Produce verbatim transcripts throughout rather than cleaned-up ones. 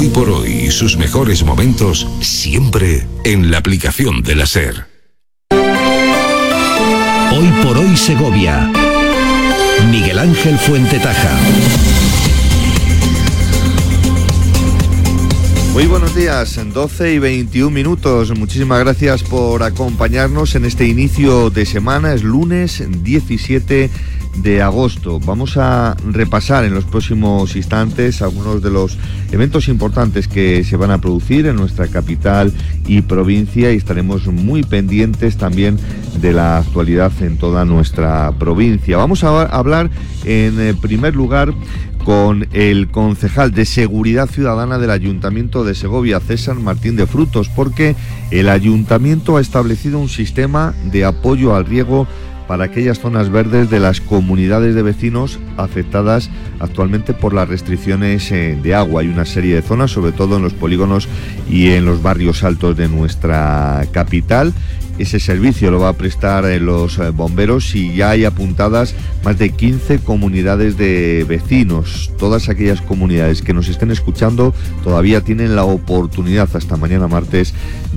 Hoy por hoy y sus mejores momentos siempre en la aplicación de la SER. Hoy por hoy Segovia. Miguel Ángel Fuentetaja. Muy buenos días, doce y veintiún minutos. Muchísimas gracias por acompañarnos en este inicio de semana. Es lunes diecisiete de agosto. Vamos a repasar en los próximos instantes algunos de los eventos importantes que se van a producir en nuestra capital y provincia, y estaremos muy pendientes también de la actualidad en toda nuestra provincia. Vamos a hablar en primer lugar con el concejal de Seguridad Ciudadana del Ayuntamiento de Segovia, César Martín de Frutos, porque el Ayuntamiento ha establecido un sistema de apoyo al riego para aquellas zonas verdes de las comunidades de vecinos afectadas actualmente por las restricciones de agua. Hay una serie de zonas, sobre todo en los polígonos y en los barrios altos de nuestra capital. Ese servicio lo va a prestar los bomberos y ya hay apuntadas más de quince comunidades de vecinos. Todas aquellas comunidades que nos estén escuchando todavía tienen la oportunidad hasta mañana martes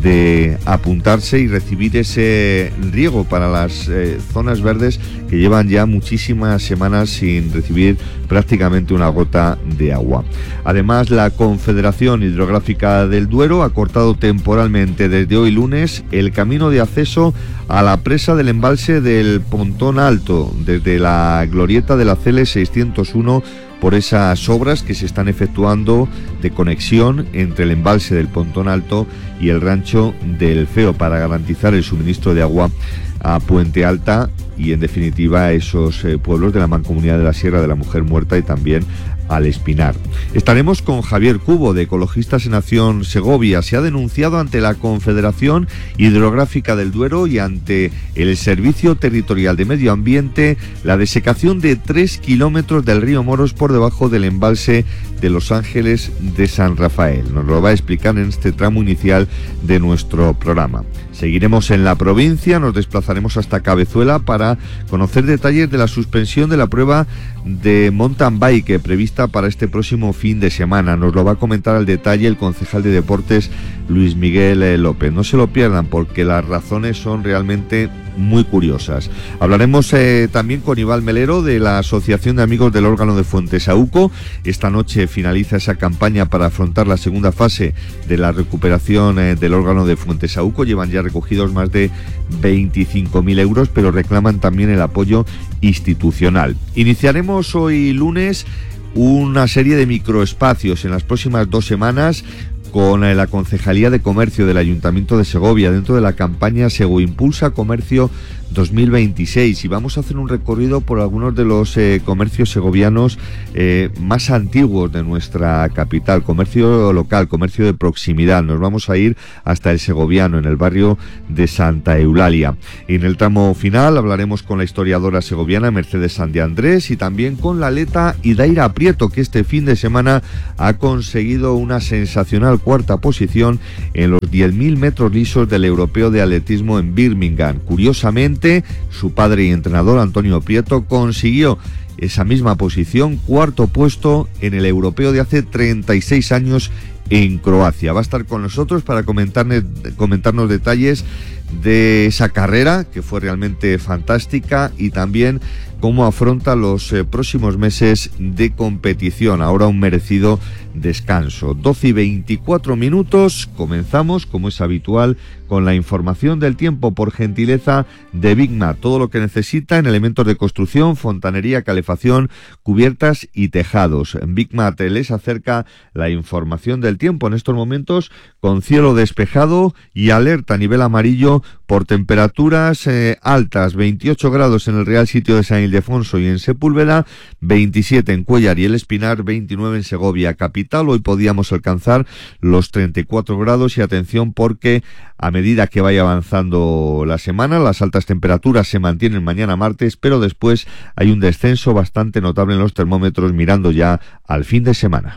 de apuntarse y recibir ese riego para las eh, zonas verdes que llevan ya muchísimas semanas sin recibir prácticamente una gota de agua. Además, la Confederación Hidrográfica del Duero ha cortado temporalmente desde hoy lunes el camino de acceso a la presa del embalse del Pontón Alto desde la glorieta de la C L seiscientos uno por esas obras que se están efectuando de conexión entre el embalse del Pontón Alto y el rancho del Feo para garantizar el suministro de agua a Puente Alta y en definitiva a esos eh, pueblos de la Mancomunidad de la Sierra de la Mujer Muerta y también al Espinar. Estaremos con Javier Cubo de Ecologistas en Acción Segovia. Se ha denunciado ante la Confederación Hidrográfica del Duero y ante el Servicio Territorial de Medio Ambiente la desecación de tres kilómetros del río Moros por debajo del embalse de Los Ángeles de San Rafael. Nos lo va a explicar en este tramo inicial de nuestro programa. Seguiremos en la provincia, nos desplazaremos hasta Cabezuela para conocer detalles de la suspensión de la prueba de mountain bike prevista para este próximo fin de semana. Nos lo va a comentar al detalle el concejal de Deportes, Luis Miguel López. No se lo pierdan porque las razones son realmente muy curiosas. Hablaremos eh, también con Iván Melero de la Asociación de Amigos del Órgano de Fuentesauco. Esta noche finaliza esa campaña para afrontar la segunda fase de la recuperación eh, del órgano de Fuentesauco. Llevan ya recogidos más de veinticinco mil euros, pero reclaman también el apoyo institucional. Iniciaremos hoy lunes una serie de microespacios en las próximas dos semanas con la Concejalía de Comercio del Ayuntamiento de Segovia dentro de la campaña Sego Impulsa Comercio dos mil veintiséis, y vamos a hacer un recorrido por algunos de los eh, comercios segovianos eh, más antiguos de nuestra capital, comercio local, comercio de proximidad. Nos vamos a ir hasta el Segoviano, en el barrio de Santa Eulalia. Y en el tramo final hablaremos con la historiadora segoviana Mercedes San de Andrés y también con la atleta Idaira Prieto, que este fin de semana ha conseguido una sensacional cuarta posición en los diez mil metros lisos del Europeo de Atletismo en Birmingham. Curiosamente, su padre y entrenador Antonio Prieto consiguió esa misma posición, cuarto puesto en el Europeo de hace treinta y seis años en Croacia. Va a estar con nosotros para comentarnos, comentarnos detalles de esa carrera que fue realmente fantástica y también cómo afronta los eh, próximos meses de competición. Ahora un merecido descanso. doce y veinticuatro minutos. Comenzamos, como es habitual, con la información del tiempo por gentileza de Bigmat. Todo lo que necesita en elementos de construcción, fontanería, calefacción, cubiertas y tejados. En Bigmat les acerca la información del tiempo en estos momentos con cielo despejado y alerta a nivel amarillo por temperaturas eh, altas. veintiocho grados en el Real Sitio de San Ildefonso y en Sepúlveda, veintisiete en Cuéllar y el Espinar, veintinueve en Segovia capital. Hoy podíamos alcanzar los treinta y cuatro grados y atención porque a medida que vaya avanzando la semana, las altas temperaturas se mantienen mañana martes, pero después hay un descenso bastante notable en los termómetros mirando ya al fin de semana.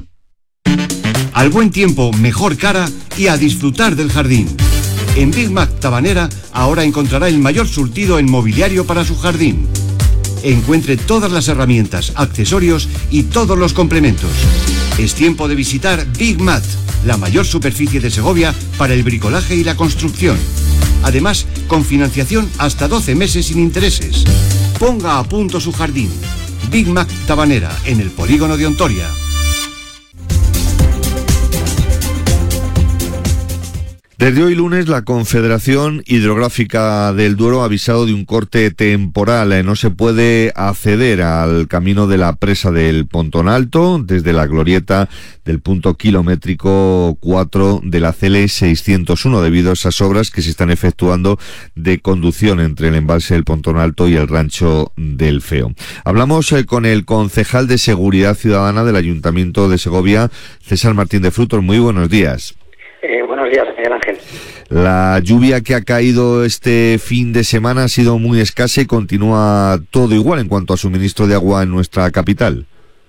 Al buen tiempo, mejor cara y a disfrutar del jardín. En Bigmat Tabanera ahora encontrará el mayor surtido en mobiliario para su jardín. Encuentre todas las herramientas, accesorios y todos los complementos. Es tiempo de visitar Big Mat, la mayor superficie de Segovia para el bricolaje y la construcción. Además, con financiación hasta doce meses sin intereses. Ponga a punto su jardín. Big Mac Tabanera, en el polígono de Ontoria. Desde hoy lunes, la Confederación Hidrográfica del Duero ha avisado de un corte temporal. No se puede acceder al camino de la presa del Pontón Alto desde la glorieta del punto kilométrico cuatro de la C L seiscientos uno debido a esas obras que se están efectuando de conducción entre el embalse del Pontón Alto y el rancho del Feo. Hablamos eh, con el concejal de Seguridad Ciudadana del Ayuntamiento de Segovia, César Martín de Frutos. Muy buenos días. Eh, buenos días, Miguel Ángel. La lluvia que ha caído este fin de semana ha sido muy escasa y continúa todo igual en cuanto a suministro de agua en nuestra capital.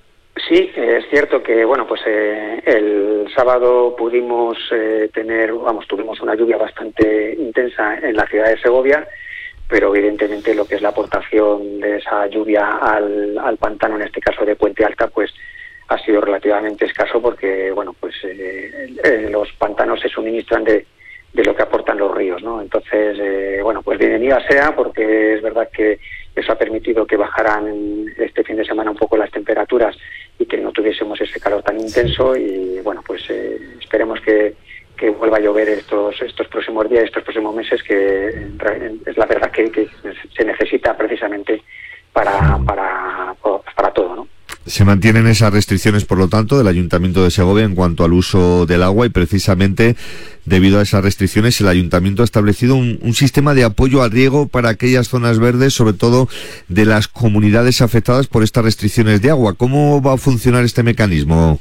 Sí, es cierto que, bueno, pues eh, el sábado pudimos eh, tener, vamos, tuvimos una lluvia bastante intensa en la ciudad de Segovia, pero evidentemente lo que es la aportación de esa lluvia al, al pantano, en este caso de Puente Alta, pues ha sido relativamente escaso porque, bueno, pues eh, eh, los pantanos se suministran de, de lo que aportan los ríos, ¿no? Entonces, eh, bueno, pues bienvenida sea, porque es verdad que eso ha permitido que bajaran este fin de semana un poco las temperaturas y que no tuviésemos ese calor tan intenso y, bueno, pues eh, esperemos que, que vuelva a llover estos estos próximos días, estos próximos meses, que es la verdad que, que se necesita precisamente para, para, para todo, ¿no? Se mantienen esas restricciones, por lo tanto, del Ayuntamiento de Segovia en cuanto al uso del agua y precisamente debido a esas restricciones el Ayuntamiento ha establecido un, un sistema de apoyo al riego para aquellas zonas verdes, sobre todo de las comunidades afectadas por estas restricciones de agua. ¿Cómo va a funcionar este mecanismo?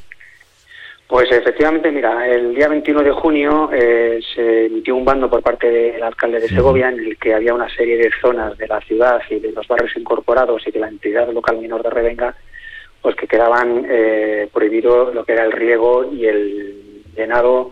Pues efectivamente, mira, el día veintiuno de junio eh, se emitió un bando por parte del alcalde de Segovia en el que había una serie de zonas de la ciudad y de los barrios incorporados y de la entidad local menor de Revenga, pues que quedaban eh, prohibido lo que era el riego y el llenado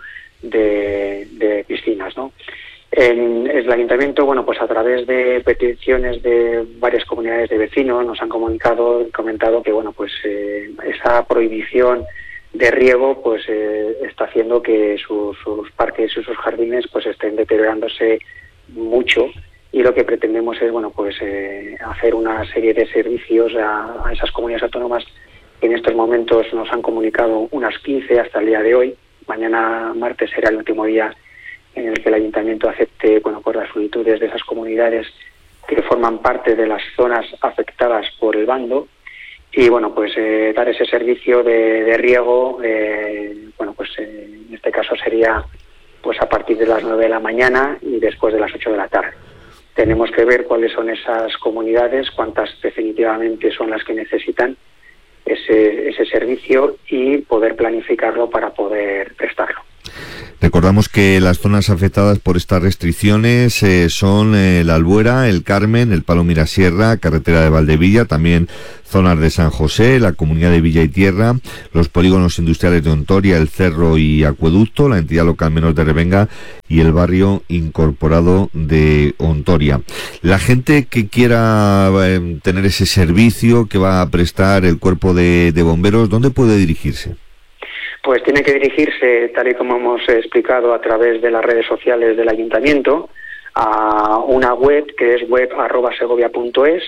de, de piscinas, ¿no? En el ayuntamiento, bueno, pues a través de peticiones de varias comunidades de vecinos nos han comunicado, comentado que, bueno, pues eh, esa prohibición de riego, pues eh, está haciendo que sus, sus parques y sus jardines, pues estén deteriorándose mucho. Y lo que pretendemos es, bueno, pues eh, hacer una serie de servicios a, a esas comunidades autónomas que en estos momentos nos han comunicado unas quince hasta el día de hoy. Mañana martes será el último día en el que el ayuntamiento acepte, bueno, pues las solicitudes de esas comunidades que forman parte de las zonas afectadas por el bando y, bueno, pues eh, dar ese servicio de, de riego, eh, bueno, pues eh, en este caso sería pues a partir de las nueve de la mañana y después de las ocho de la tarde. Tenemos que ver cuáles son esas comunidades, cuántas definitivamente son las que necesitan ese, ese servicio y poder planificarlo para poder prestarlo. Recordamos que las zonas afectadas por estas restricciones eh, son eh, la Albuera, el Carmen, el Palo Mirasierra, carretera de Valdevilla, también zonas de San José, la comunidad de Villa y Tierra, los polígonos industriales de Ontoria, el Cerro y Acueducto, la entidad local menor de Revenga y el barrio incorporado de Ontoria. La gente que quiera eh, tener ese servicio que va a prestar el cuerpo de, de bomberos, ¿dónde puede dirigirse? Pues tiene que dirigirse, tal y como hemos explicado a través de las redes sociales del ayuntamiento, a una web que es web arroba segovia punto es,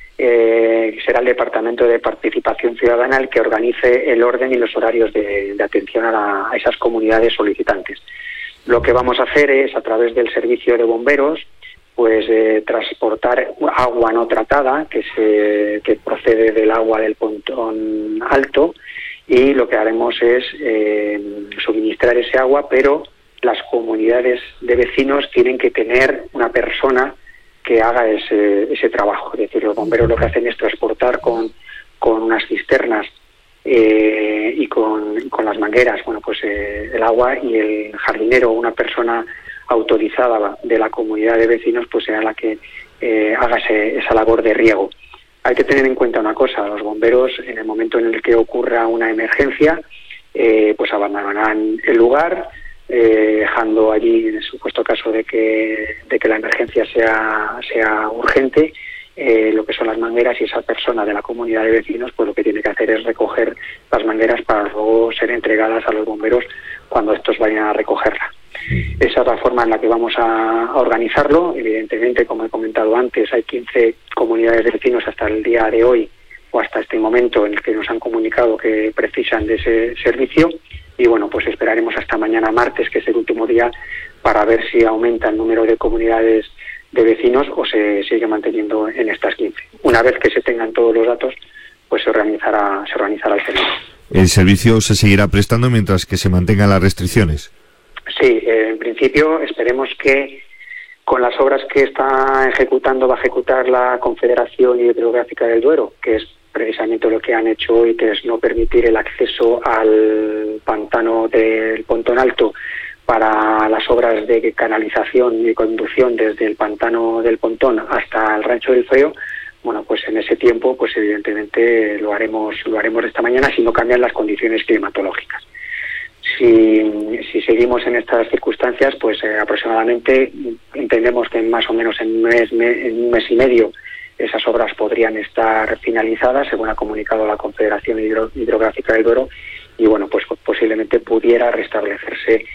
eh, será el Departamento de Participación Ciudadana el que organice el orden y los horarios de, de atención a, la, a esas comunidades solicitantes. Lo que vamos a hacer es, a través del servicio de bomberos, pues eh, transportar agua no tratada, que, se, que procede del agua del Pontón Alto, y lo que haremos es eh, suministrar ese agua, pero las comunidades de vecinos tienen que tener una persona que haga ese, ese trabajo. Es decir, los bomberos lo que hacen es transportar con, con unas cisternas eh, y con, con las mangueras, bueno, pues eh, el agua, y el jardinero, una persona autorizada de la comunidad de vecinos, pues será la que eh, haga ese, esa labor de riego. Hay que tener en cuenta una cosa: los bomberos, en el momento en el que ocurra una emergencia, eh, pues abandonarán el lugar, eh, dejando allí, en el supuesto caso de que de que la emergencia sea sea urgente, eh, lo que son las mangueras, y esa persona de la comunidad de vecinos, pues lo que tiene que hacer es recoger las mangueras para luego ser entregadas a los bomberos cuando estos vayan a recogerla. Esa es la forma en la que vamos a, a organizarlo. Evidentemente, como he comentado antes, hay quince comunidades de vecinos hasta el día de hoy o hasta este momento en el que nos han comunicado que precisan de ese servicio, y bueno, pues esperaremos hasta mañana martes, que es el último día, para ver si aumenta el número de comunidades de vecinos o se sigue manteniendo en estas quince. Una vez que se tengan todos los datos, pues se organizará, se organizará el servicio. ¿El servicio se seguirá prestando mientras que se mantengan las restricciones? Sí, eh, en principio esperemos que con las obras que está ejecutando, va a ejecutar la Confederación Hidrográfica del Duero, que es precisamente lo que han hecho hoy, que es no permitir el acceso al pantano del Pontón Alto para las obras de canalización y conducción desde el pantano del Pontón hasta el Rancho del Freo. Bueno, pues en ese tiempo, pues evidentemente lo haremos, lo haremos esta mañana si no cambian las condiciones climatológicas. Si, si seguimos en estas circunstancias, pues eh, aproximadamente entendemos que más o menos en un mes, me, en un mes y medio esas obras podrían estar finalizadas, según ha comunicado la Confederación Hidro, Hidrográfica del Duero, y bueno, pues posiblemente pudiera restablecerse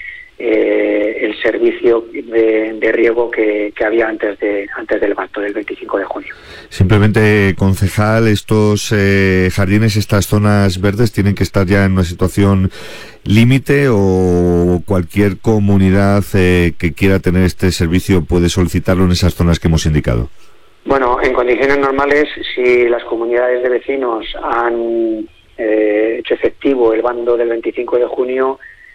eh, el servicio de, de riego que, que había antes de antes del acto del veinticinco de junio. Simplemente, concejal, estos eh, jardines, estas zonas verdes, ¿tienen que estar ya en una situación límite o cualquier comunidad eh, que quiera tener este servicio puede solicitarlo en esas zonas que hemos indicado? Bueno, en condiciones normales, si las comunidades de vecinos han eh, hecho efectivo el bando del veinticinco de junio,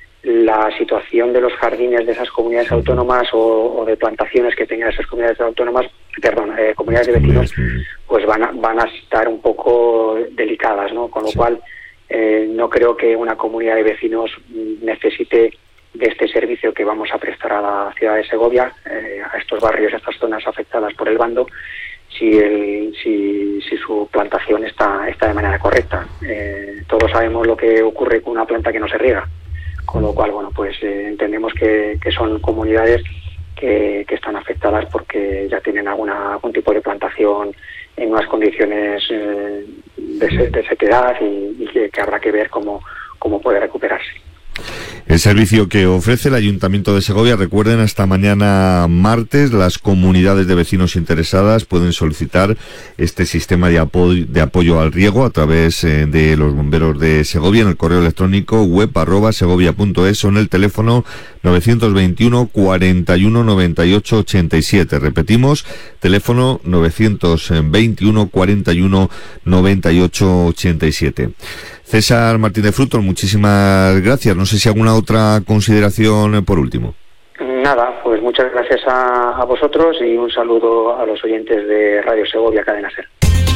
la situación de los jardines de esas comunidades autónomas o, o de plantaciones que tengan esas comunidades autónomas, perdón, eh, comunidades de vecinos, pues van a, van a estar un poco delicadas, ¿no? Con lo sí. cual, eh, no creo que una comunidad de vecinos necesite de este servicio que vamos a prestar a la ciudad de Segovia, eh, a estos barrios, a estas zonas afectadas por el bando, si el, si, si su plantación está, está de manera correcta. Eh, todos sabemos lo que ocurre con una planta que no se riega, con lo cual, bueno, pues eh, entendemos que, que son comunidades que, que están afectadas porque ya tienen alguna, algún tipo de plantación en unas condiciones eh, de, de sequedad y, y que, que habrá que ver cómo, cómo puede recuperarse. El servicio que ofrece el Ayuntamiento de Segovia, recuerden, hasta mañana martes las comunidades de vecinos interesadas pueden solicitar este sistema de apoyo, de apoyo al riego a través eh, de los bomberos de Segovia en el correo electrónico web arroba segovia punto es o en el teléfono novecientos veintiuno cuarenta y uno noventa y ocho ochenta y siete. Repetimos, teléfono novecientos veintiuno cuarenta y uno noventa y ocho ochenta y siete. César Martínez Frutos, muchísimas gracias. No sé si alguna otra consideración por último. Nada, pues muchas gracias a, a vosotros y un saludo a los oyentes de Radio Segovia Cadena Ser.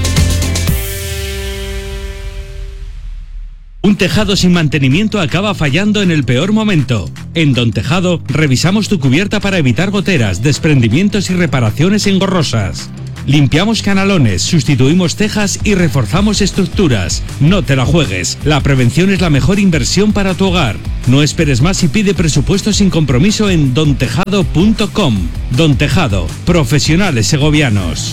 Un tejado sin mantenimiento acaba fallando en el peor momento. En Don Tejado revisamos tu cubierta para evitar goteras, desprendimientos y reparaciones engorrosas. Limpiamos canalones, sustituimos tejas y reforzamos estructuras. No te la juegues. La prevención es la mejor inversión para tu hogar. No esperes más y pide presupuesto sin compromiso en don tejado punto com. Don Tejado, profesionales segovianos.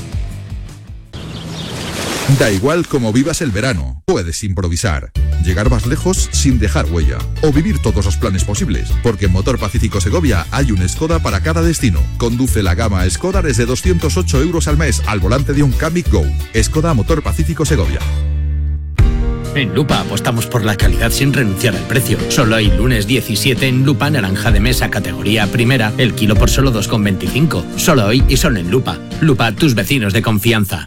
Da igual cómo vivas el verano, puedes improvisar, llegar más lejos sin dejar huella o vivir todos los planes posibles, porque en Motor Pacífico Segovia hay un Skoda para cada destino. Conduce la gama Skoda desde doscientos ocho euros al mes al volante de un Kamiq Go. Skoda Motor Pacífico Segovia. En Lupa apostamos por la calidad sin renunciar al precio. Solo hay lunes diecisiete en Lupa naranja de mesa categoría primera, el kilo por solo dos con veinticinco. Solo hoy y solo en Lupa. Lupa, tus vecinos de confianza.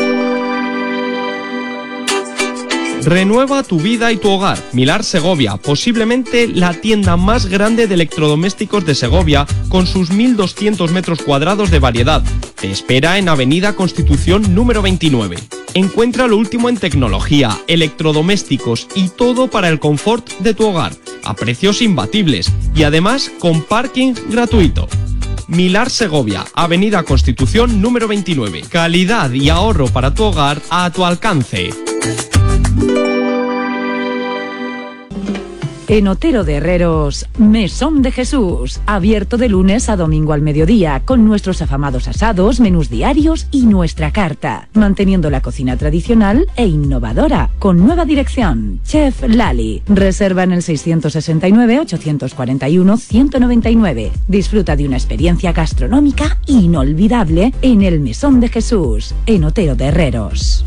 Renueva tu vida y tu hogar. Milar Segovia, posiblemente la tienda más grande de electrodomésticos de Segovia, con sus mil doscientos metros cuadrados de variedad. Te espera en Avenida Constitución número veintinueve. Encuentra lo último en tecnología, electrodomésticos y todo para el confort de tu hogar, a precios imbatibles y además con parking gratuito. Milar Segovia, Avenida Constitución número veintinueve. Calidad y ahorro para tu hogar a tu alcance. En Otero de Herreros, Mesón de Jesús, abierto de lunes a domingo al mediodía, con nuestros afamados asados, menús diarios y nuestra carta, manteniendo la cocina tradicional e innovadora, con nueva dirección. Chef Lali, reserva en el seiscientos sesenta y nueve, ochocientos cuarenta y uno, ciento noventa y nueve. Disfruta de una experiencia gastronómica inolvidable en el Mesón de Jesús, en Otero de Herreros.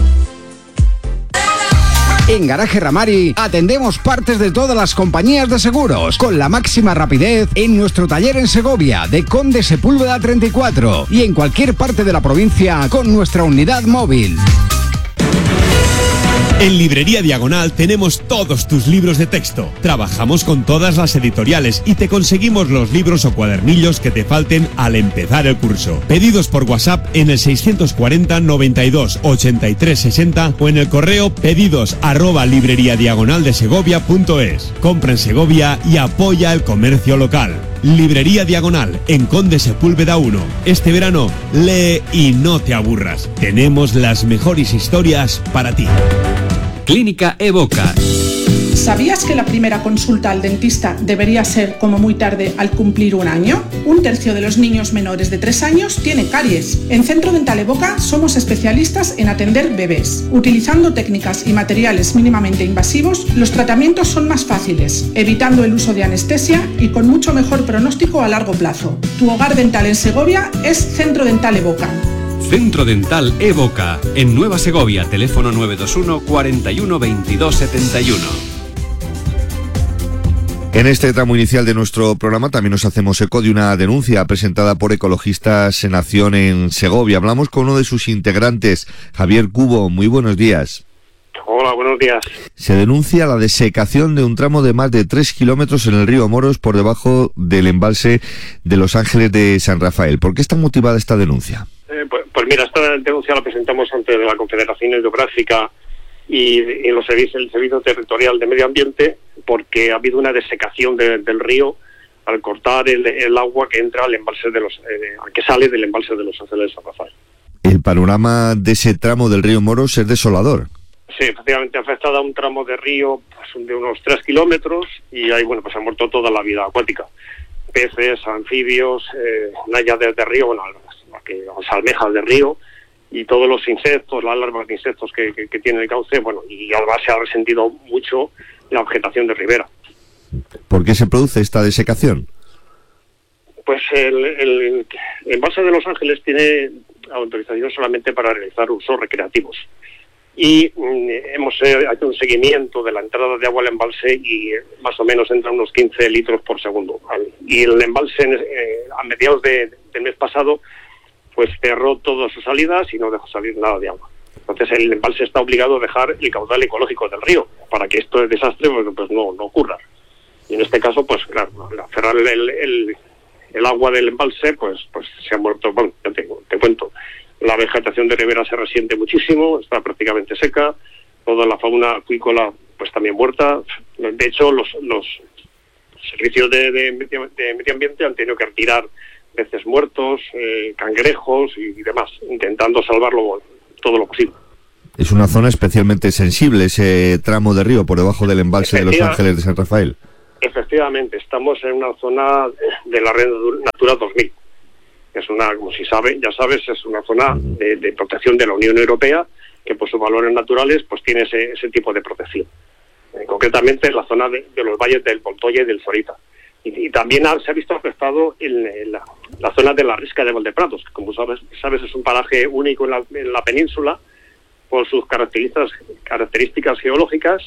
En Garaje Ramari atendemos partes de todas las compañías de seguros con la máxima rapidez en nuestro taller en Segovia de Conde Sepúlveda treinta y cuatro y en cualquier parte de la provincia con nuestra unidad móvil. En Librería Diagonal tenemos todos tus libros de texto. Trabajamos con todas las editoriales y te conseguimos los libros o cuadernillos que te falten al empezar el curso. Pedidos por WhatsApp en el seiscientos cuarenta, noventa y dos, ochenta y tres, sesenta o en el correo pedidos arroba libreriadiagonaldesegovia.es. Compra en Segovia y apoya el comercio local. Librería Diagonal, en Conde Sepúlveda uno. Este verano, lee y no te aburras. Tenemos las mejores historias para ti. Clínica Evoca. ¿Sabías que la primera consulta al dentista debería ser como muy tarde al cumplir un año? Un tercio de los niños menores de tres años tiene caries. En Centro Dental Evoca somos especialistas en atender bebés. Utilizando técnicas y materiales mínimamente invasivos, los tratamientos son más fáciles, evitando el uso de anestesia y con mucho mejor pronóstico a largo plazo. Tu hogar dental en Segovia es Centro Dental Evoca. Centro Dental Evoca, en Nueva Segovia, teléfono nueve dos uno, cuarenta y uno, veintidós setenta y uno. En este tramo inicial de nuestro programa también nos hacemos eco de una denuncia presentada por Ecologistas en Acción en Segovia. Hablamos con uno de sus integrantes, Javier Cubo. Muy buenos días. Hola, buenos días. Se denuncia la desecación de un tramo de más de tres kilómetros en el río Moros por debajo del embalse de Los Ángeles de San Rafael. ¿Por qué está motivada esta denuncia? Eh, pues, pues mira, esta denuncia la presentamos ante la Confederación Hidrográfica y, y los servicios, el Servicio Territorial de Medio Ambiente, porque ha habido una desecación de, del río al cortar el, el agua que entra al embalse de los, eh, que sale del embalse de Los Ángeles de San Rafael. El panorama de ese tramo del río Moros es desolador. Sí, efectivamente ha afectado a un tramo de río pues, de unos tres kilómetros y ahí, bueno, pues ha muerto toda la vida acuática. Peces, anfibios, eh, nayas de, de río, bueno, las, las almejas de río y todos los insectos, las larvas de insectos que, que, que tiene el cauce, bueno, y además se ha resentido mucho la vegetación de ribera. ¿Por qué se produce esta desecación? Pues el, el, el embalse de Los Ángeles tiene autorización solamente para realizar usos recreativos. Y mm, hemos eh, hecho un seguimiento de la entrada de agua al embalse y eh, más o menos entra unos quince litros por segundo. Y el embalse eh, a mediados de, del mes pasado pues cerró todas sus salidas y no dejó salir nada de agua. Entonces el embalse está obligado a dejar el caudal ecológico del río para que esto de desastre pues, pues no, no ocurra. Y en este caso, pues claro, al cerrar el, el, el agua del embalse, pues pues se ha muerto. Bueno, ya te, te cuento. La vegetación de ribera se resiente muchísimo, está prácticamente seca, toda la fauna acuícola pues también muerta. De hecho, los, los servicios de, de, de medio ambiente han tenido que retirar peces muertos, eh, cangrejos y, y demás, intentando salvarlo todo lo posible. Es una zona especialmente sensible, ese tramo de río por debajo del embalse de Los Ángeles de San Rafael. Efectivamente, estamos en una zona de la red Natura dos mil. Es una, como si sabe, ya sabes, es una zona de, de protección de la Unión Europea que por sus valores naturales pues tiene ese, ese tipo de protección. Eh, concretamente en la zona de, de los valles del Pontoya y del Zorita. Y, y también ha, se ha visto afectado en, en la, la zona de la Risca de Valdeprados, que como sabes, sabes es un paraje único en la, en la península por sus características, características geológicas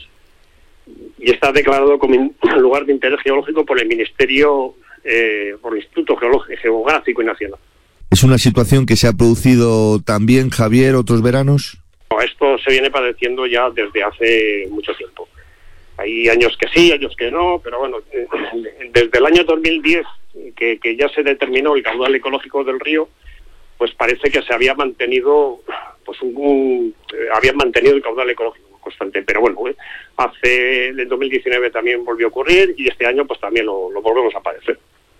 y está declarado como in, lugar de interés geológico por el Ministerio Eh, por el Instituto Geológico, Geográfico y Nacional. ¿Es una situación que se ha producido también, Javier, otros veranos? No, esto se viene padeciendo ya desde hace mucho tiempo. Hay años que sí, años que no, pero bueno, eh, desde el año dos mil diez, que, que ya se determinó el caudal ecológico del río, pues parece que se había mantenido, pues un, un eh, habían mantenido el caudal ecológico constante, pero bueno, eh, hace el dos mil diecinueve también volvió a ocurrir y este año pues también lo, lo volvemos a padecer.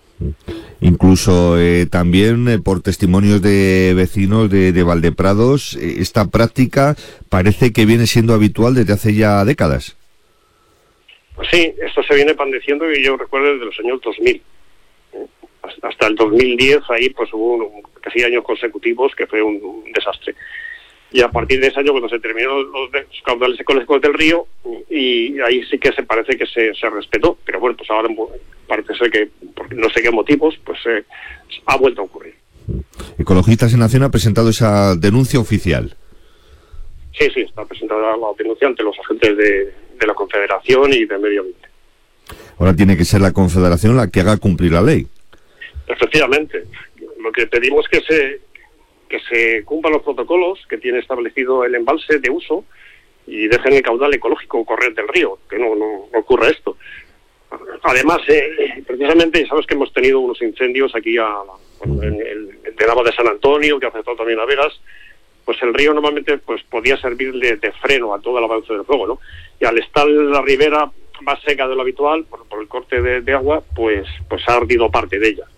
Incluso eh, también eh, por testimonios de vecinos de, de Valdeprados, eh, esta práctica parece que viene siendo habitual desde hace ya décadas. Sí, esto se viene padeciendo y yo recuerdo desde los años dos mil. ¿eh? Hasta el dos mil diez ahí pues hubo un, casi años consecutivos que fue un, un desastre. Y a partir de ese año, cuando se terminaron los, los caudales ecológicos del río, y ahí sí que se parece que se, se respetó. Pero bueno, pues ahora parece ser que, por no sé qué motivos, pues eh, ha vuelto a ocurrir. Ecologistas en Acción ha presentado esa denuncia oficial. Sí, sí, está presentada la denuncia ante los agentes de, de la Confederación y de Medio Ambiente. Ahora tiene que ser la Confederación la que haga cumplir la ley. Efectivamente. Lo que pedimos es que se, que se cumplan los protocolos que tiene establecido el embalse de uso y dejen el caudal ecológico correr del río, que no, no, no ocurra esto. Además, eh, precisamente, sabes que hemos tenido unos incendios aquí a, bueno, en el de Nava de San Antonio, que afectó también a Vegas. Pues el río normalmente pues podía servir de, de freno a todo el avance del fuego, ¿no? Y al estar la ribera más seca de lo habitual, por, por el corte de, de agua, pues, pues ha ardido parte de ella.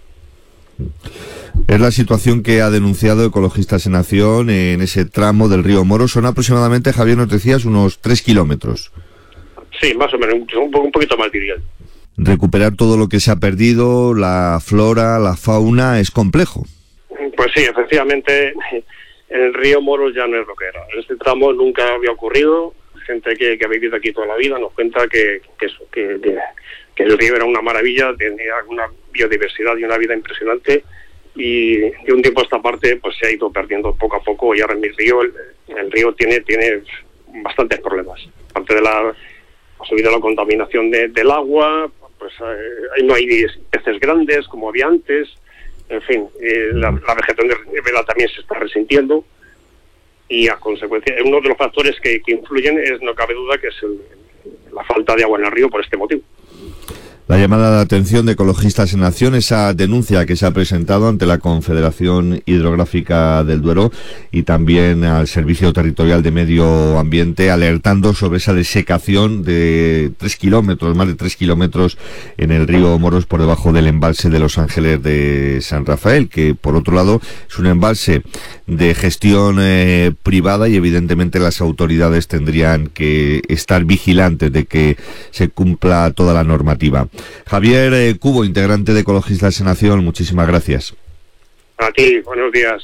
Es la situación que ha denunciado Ecologistas en Acción en ese tramo del río Moro. Son aproximadamente, Javier, nos decías, unos tres kilómetros. Sí, más o menos, un, un poquito más diría. Recuperar todo lo que se ha perdido, la flora, la fauna, es complejo. Pues sí, efectivamente, el río Moro ya no es lo que era. En este tramo nunca había ocurrido. Gente que, que ha vivido aquí toda la vida nos cuenta que, que, eso, que, que, que el río era una maravilla, tenía una biodiversidad y una vida impresionante. Y de un tiempo a esta parte pues se ha ido perdiendo poco a poco, y ahora en mi río, el, el río tiene, tiene bastantes problemas. Aparte de la, ha subido la contaminación de, del agua, pues eh, no hay peces grandes como había antes. En fin, eh, la, la vegetación de vela también se está resintiendo, y a consecuencia, uno de los factores que, que influyen es, no cabe duda, que es el, la falta de agua en el río por este motivo. La llamada de atención de Ecologistas en Acción, esa denuncia que se ha presentado ante la Confederación Hidrográfica del Duero y también al Servicio Territorial de Medio Ambiente, alertando sobre esa desecación de tres kilómetros, más de tres kilómetros en el río Moros por debajo del embalse de Los Ángeles de San Rafael, que por otro lado es un embalse de gestión eh, privada, y evidentemente las autoridades tendrían que estar vigilantes de que se cumpla toda la normativa. Javier eh, Cubo, integrante de Ecologistas en Acción, muchísimas gracias. A ti, buenos días.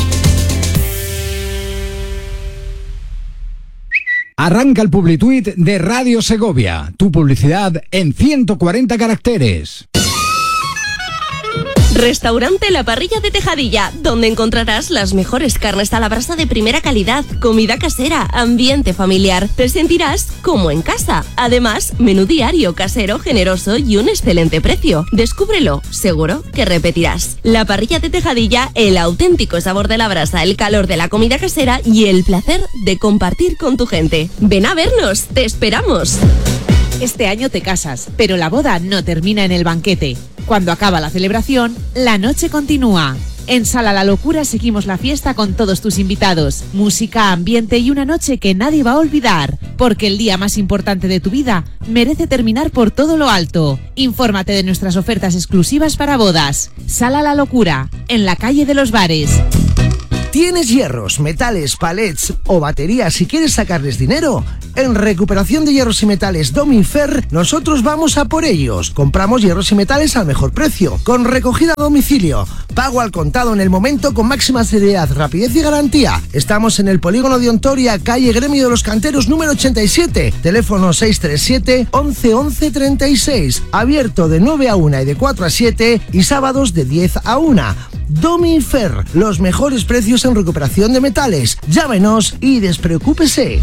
Arranca el Publituit de Radio Segovia, tu publicidad en ciento cuarenta caracteres. Restaurante La Parrilla de Tejadilla, donde encontrarás las mejores carnes a la brasa de primera calidad, comida casera, ambiente familiar. Te sentirás como en casa. Además, menú diario, casero, generoso y un excelente precio. Descúbrelo, seguro que repetirás. La Parrilla de Tejadilla, el auténtico sabor de la brasa, el calor de la comida casera y el placer de compartir con tu gente. Ven a vernos, te esperamos. Este año te casas, pero la boda no termina en el banquete. Cuando acaba la celebración, la noche continúa. En Sala La Locura seguimos la fiesta con todos tus invitados. Música, ambiente y una noche que nadie va a olvidar. Porque el día más importante de tu vida merece terminar por todo lo alto. Infórmate de nuestras ofertas exclusivas para bodas. Sala La Locura, en la calle de los Bares. ¿Tienes hierros, metales, palets o baterías y quieres sacarles dinero? En Recuperación de Hierros y Metales Domifer, nosotros vamos a por ellos. Compramos hierros y metales al mejor precio, con recogida a domicilio, pago al contado en el momento con máxima seriedad, rapidez y garantía. Estamos en el Polígono de Ontoria, calle Gremio de los Canteros número ochenta y siete, teléfono seis tres siete, once, once, treinta y seis, abierto de nueve a una y de cuatro a siete y sábados de diez a una. Domifer, los mejores precios en recuperación de metales. Llámenos y despreocúpese.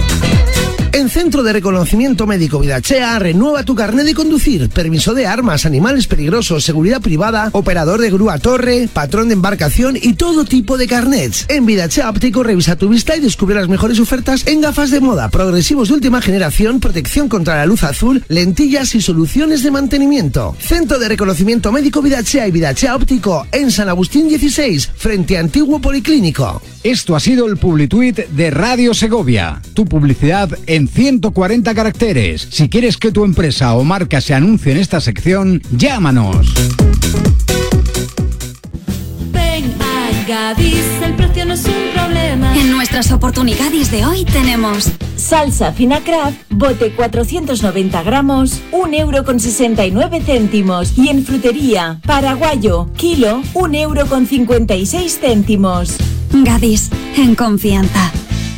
En Centro de Reconocimiento Médico Vidachea, renueva tu carnet de conducir, permiso de armas, animales peligrosos, seguridad privada, operador de grúa torre, patrón de embarcación y todo tipo de carnets. En Vidachea Óptico revisa tu vista y descubre las mejores ofertas en gafas de moda, progresivos de última generación, protección contra la luz azul, lentillas y soluciones de mantenimiento. Centro de Reconocimiento Médico Vidachea y Vidachea Óptico en San Agustín dieciséis, frente a Antiguo Policlínico. Esto ha sido el Publituit de Radio Segovia, tu publicidad en ciento cuarenta caracteres. Si quieres que tu empresa o marca se anuncie en esta sección, llámanos. Ven a Gadis, el precio no es un problema. En nuestras oportunidades de hoy tenemos Salsa fina Kraft, bote cuatrocientos noventa gramos, un euro con sesenta y nueve céntimos. Y en frutería, paraguayo, kilo, un euro con cincuenta y seis céntimos. Gadis, en confianza.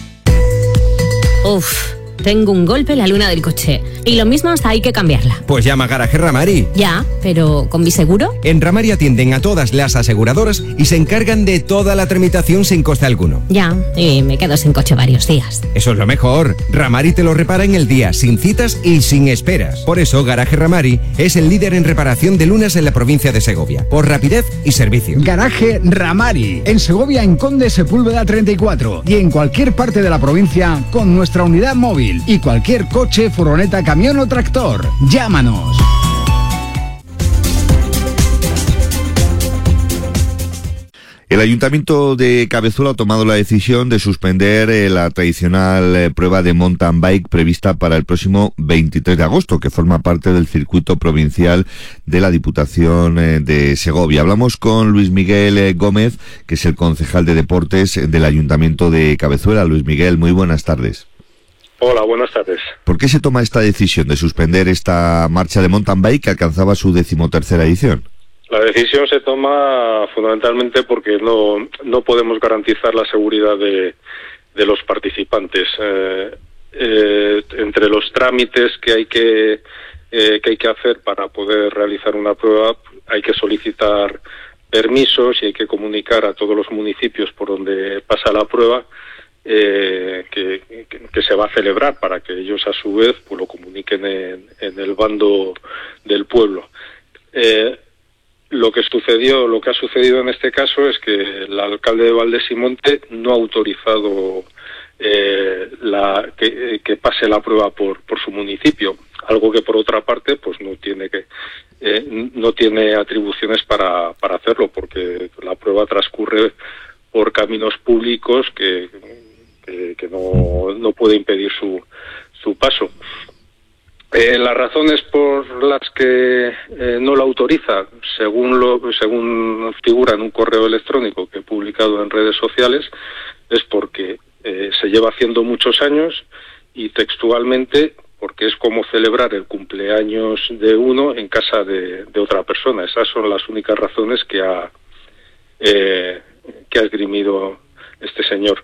Uf, tengo un golpe en la luna del coche. Y lo mismo hasta hay que cambiarla. Pues llama a Garaje Ramari. Ya, pero ¿con mi seguro? En Ramari atienden a todas las aseguradoras y se encargan de toda la tramitación sin coste alguno. Ya, y me quedo sin coche varios días. Eso es lo mejor. Ramari te lo repara en el día, sin citas y sin esperas. Por eso, Garaje Ramari es el líder en reparación de lunas en la provincia de Segovia, por rapidez y servicio. Garaje Ramari, en Segovia, en Conde Sepúlveda treinta y cuatro y en cualquier parte de la provincia con nuestra unidad móvil y cualquier coche, furgoneta, camión o tractor. Llámanos. El Ayuntamiento de Cabezuela ha tomado la decisión de suspender eh, la tradicional eh, prueba de mountain bike prevista para el próximo veintitrés de agosto, que forma parte del circuito provincial de la Diputación eh, de Segovia. Hablamos con Luis Miguel eh, Gómez, que es el concejal de deportes eh, del Ayuntamiento de Cabezuela. Luis Miguel, muy buenas tardes. Hola, buenas tardes. ¿Por qué se toma esta decisión de suspender esta marcha de mountain bike que alcanzaba su decimotercera edición? La decisión se toma fundamentalmente porque no, no podemos garantizar la seguridad de, de los participantes. Eh, eh, entre los trámites que hay que, eh, que hay que hacer para poder realizar una prueba, hay que solicitar permisos y hay que comunicar a todos los municipios por donde pasa la prueba eh, que, que, que se va a celebrar, para que ellos a su vez pues lo comuniquen en, en el bando del pueblo. Eh, Lo que sucedió, lo que ha sucedido en este caso es que el alcalde de Valdesimonte no ha autorizado eh, la, que, que pase la prueba por, por su municipio, algo que por otra parte pues no tiene que eh, no tiene atribuciones para, para hacerlo, porque la prueba transcurre por caminos públicos que, que, que no, no puede impedir su, su paso. Eh, las razones por las que eh, no lo autoriza, según lo, según figura en un correo electrónico que he publicado en redes sociales, es porque eh, se lleva haciendo muchos años y textualmente porque es como celebrar el cumpleaños de uno en casa de, de otra persona. Esas son las únicas razones que ha, eh, que ha esgrimido este señor.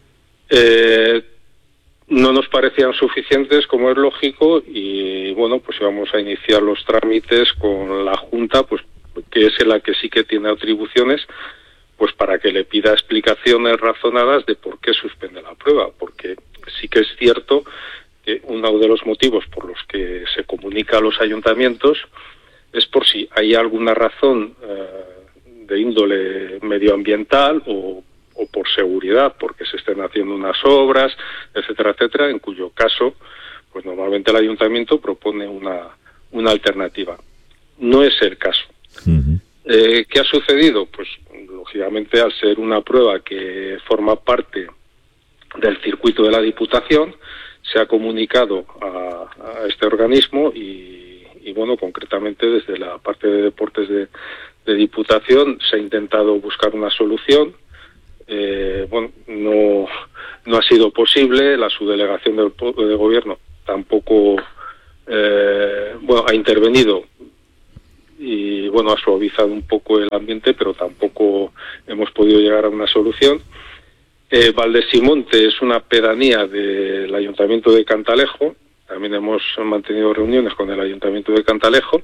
Eh, No nos parecían suficientes, como es lógico, y bueno, pues íbamos a iniciar los trámites con la Junta, pues que es la que sí que tiene atribuciones, pues para que le pida explicaciones razonadas de por qué suspende la prueba, porque sí que es cierto que uno de los motivos por los que se comunica a los ayuntamientos es por si hay alguna razón eh, de índole medioambiental o o por seguridad, porque se estén haciendo unas obras, etcétera, etcétera, en cuyo caso, pues normalmente el ayuntamiento propone una, una alternativa. No es el caso. Uh-huh. Eh, ¿Qué ha sucedido? Pues, lógicamente, al ser una prueba que forma parte del circuito de la Diputación, se ha comunicado a, a este organismo y, y, bueno, concretamente desde la parte de deportes de, de Diputación se ha intentado buscar una solución. Eh, bueno, no, no ha sido posible. La subdelegación del, del gobierno tampoco eh, bueno, ha intervenido y bueno, ha suavizado un poco el ambiente, pero tampoco hemos podido llegar a una solución. Eh, Valdesimonte es una pedanía del Ayuntamiento de Cantalejo. También hemos mantenido reuniones con el Ayuntamiento de Cantalejo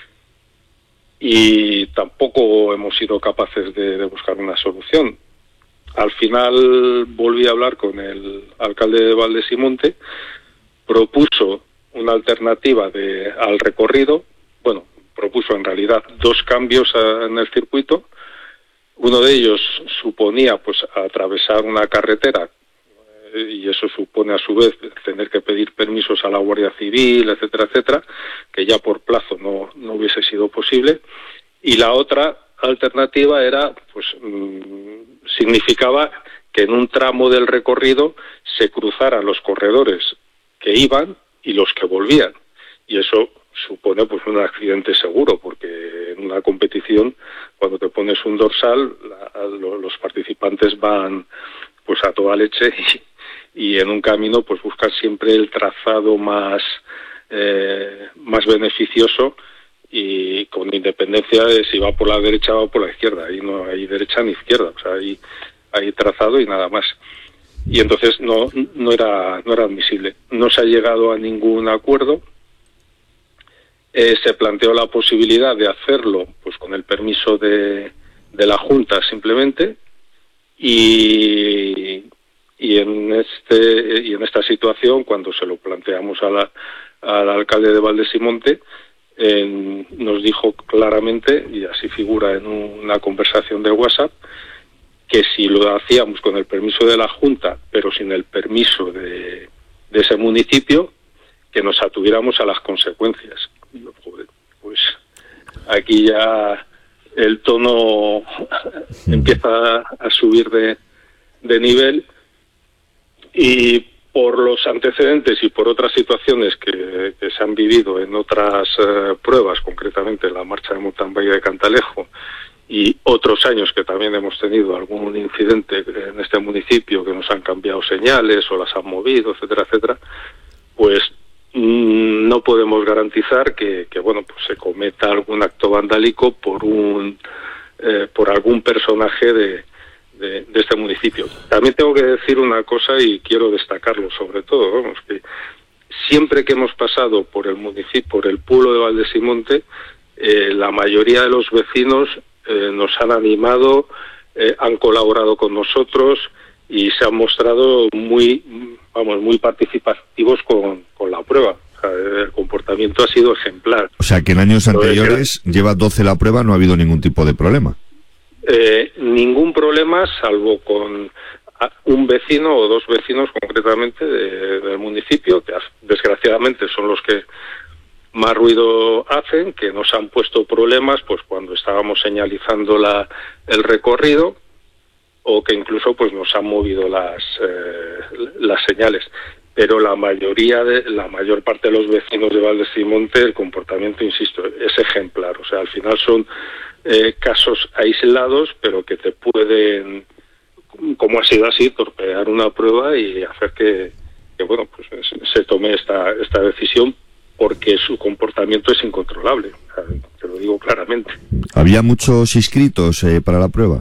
y tampoco hemos sido capaces de, de buscar una solución. Al final volví a hablar con el alcalde de Valdesimonte, propuso una alternativa de, al recorrido, bueno, propuso en realidad dos cambios a, en el circuito. Uno de ellos suponía pues atravesar una carretera eh, y eso supone a su vez tener que pedir permisos a la Guardia Civil, etcétera, etcétera, que ya por plazo no, no hubiese sido posible. Y la otra alternativa era, pues, mmm, significaba que en un tramo del recorrido se cruzaran los corredores que iban y los que volvían. Y eso supone pues un accidente seguro, porque en una competición, cuando te pones un dorsal, la, lo, los participantes van pues a toda leche y, y en un camino pues buscan siempre el trazado más, eh, más beneficioso, y con independencia de si va por la derecha o por la izquierda. Ahí no hay derecha ni izquierda, o sea, hay, hay trazado y nada más. Y entonces no, no era, no era admisible. No se ha llegado a ningún acuerdo. Eh, se planteó la posibilidad de hacerlo pues con el permiso de, de la Junta simplemente, y, y en este y en esta situación, cuando se lo planteamos a la, al alcalde de Valdesimonte, Eh, nos dijo claramente, y así figura en una conversación de WhatsApp, que si lo hacíamos con el permiso de la Junta, pero sin el permiso de, de ese municipio, que nos atuviéramos a las consecuencias. Y yo, joder, pues aquí ya el tono empieza a subir de, de nivel, y por los antecedentes y por otras situaciones que, que se han vivido en otras eh, pruebas, concretamente en la marcha de mountain bike de Cantalejo, y otros años que también hemos tenido algún incidente en este municipio, que nos han cambiado señales o las han movido, etcétera, etcétera, pues mmm, no podemos garantizar que, que bueno, pues se cometa algún acto vandálico por un eh, por algún personaje de De, de este municipio. También tengo que decir una cosa, y quiero destacarlo sobre todo, vamos, que siempre que hemos pasado por el municipio, por el pueblo de Valdesimonte, eh, la mayoría de los vecinos eh, nos han animado, eh, han colaborado con nosotros y se han mostrado muy, vamos, muy participativos con, con la prueba. O sea, el comportamiento ha sido ejemplar. O sea, que en años anteriores, lleva doce la prueba, no ha habido ningún tipo de problema. Eh, ningún problema, salvo con un vecino o dos vecinos concretamente de, del municipio, que desgraciadamente son los que más ruido hacen, que nos han puesto problemas pues cuando estábamos señalizando la, el recorrido, o que incluso pues nos han movido las, eh, las señales. Pero la mayoría de, la mayor parte de los vecinos de Valdesimonte, el comportamiento, insisto, es ejemplar. O sea, al final son eh, casos aislados, pero que te pueden, como ha sido así, torpedear una prueba y hacer que, que bueno, pues se tome esta, esta decisión, porque su comportamiento es incontrolable. O sea, te lo digo claramente. ¿Había muchos inscritos eh, para la prueba?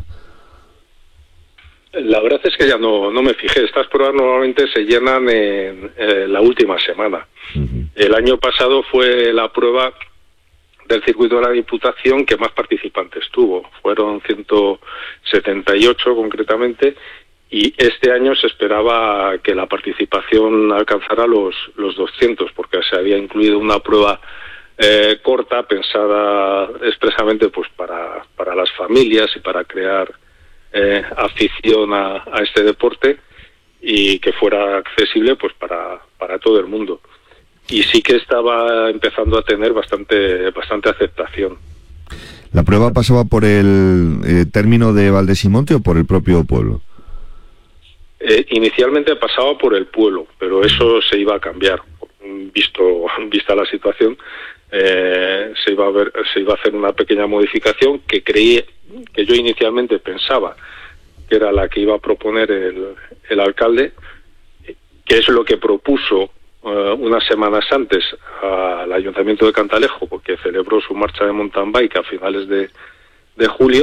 La verdad es que ya no, no me fijé. Estas pruebas normalmente se llenan en, en la última semana. Uh-huh. El año pasado fue la prueba del circuito de la Diputación que más participantes tuvo. Fueron ciento setenta y ocho concretamente, y este año se esperaba que la participación alcanzara los, los doscientos, porque se había incluido una prueba eh, corta, pensada expresamente pues para, para las familias y para crear Eh, afición a, a este deporte, y que fuera accesible pues para, para todo el mundo. Y sí que estaba empezando a tener bastante bastante aceptación. ¿La prueba pasaba por el eh, término de Valdesimonte o por el propio pueblo? Eh, inicialmente pasaba por el pueblo, pero eso se iba a cambiar. Visto, vista la situación, eh, se iba a ver, se iba a hacer una pequeña modificación que creí, que yo inicialmente pensaba que era la que iba a proponer el, el alcalde, que es lo que propuso uh, unas semanas antes al Ayuntamiento de Cantalejo, porque celebró su marcha de mountain bike a finales de, de julio.